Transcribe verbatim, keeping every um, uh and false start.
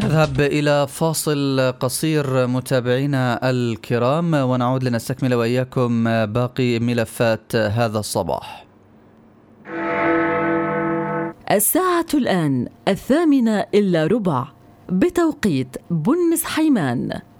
نذهب إلى فاصل قصير متابعينا الكرام، ونعود لنستكمل وإياكم باقي ملفات هذا الصباح. الساعة الآن الثامنة إلا ربع بتوقيت بنمس حيمان.